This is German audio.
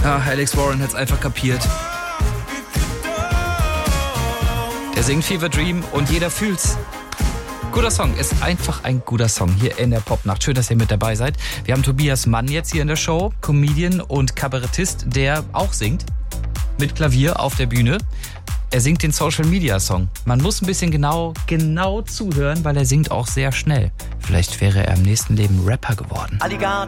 Alex Warren hat's einfach kapiert. Der singt Fever Dream und jeder fühlt's. Guter Song, ist einfach ein guter Song hier in der Popnacht. Schön, dass ihr mit dabei seid. Wir haben Tobias Mann jetzt hier in der Show, Comedian und Kabarettist, der auch singt. Mit Klavier auf der Bühne. Er singt den Social-Media-Song. Man muss ein bisschen genau zuhören, weil er singt auch sehr schnell. Vielleicht wäre er im nächsten Leben Rapper geworden. Alligator